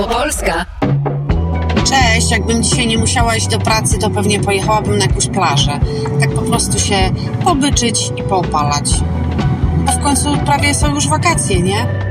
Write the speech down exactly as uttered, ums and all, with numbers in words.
Polska. Cześć, jakbym dzisiaj nie musiała iść do pracy, to pewnie pojechałabym na jakąś plażę. Tak po prostu się pobyczyć i poopalać. Bo w końcu prawie są już wakacje, nie?